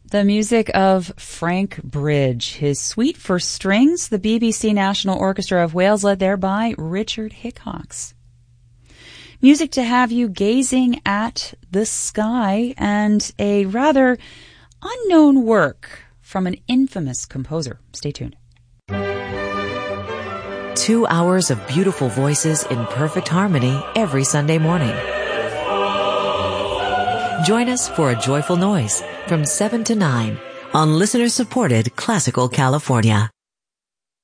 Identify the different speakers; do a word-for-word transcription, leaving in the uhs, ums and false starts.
Speaker 1: The music of Frank Bridge, his Suite for Strings, the B B C National Orchestra of Wales, led there by Richard Hickox. Music to have you gazing at the sky, and a rather unknown work from an infamous composer. Stay tuned.
Speaker 2: Two hours of beautiful voices in perfect harmony every Sunday morning. Join us for A Joyful Noise from seven to nine on listener-supported Classical California.